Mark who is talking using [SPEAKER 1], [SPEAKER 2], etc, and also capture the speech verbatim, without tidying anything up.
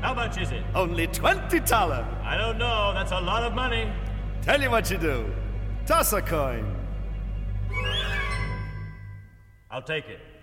[SPEAKER 1] How much is it?
[SPEAKER 2] Only twenty thaler.
[SPEAKER 1] I don't know. That's a lot of money.
[SPEAKER 2] Tell you what you do. Toss a coin.
[SPEAKER 1] I'll take it.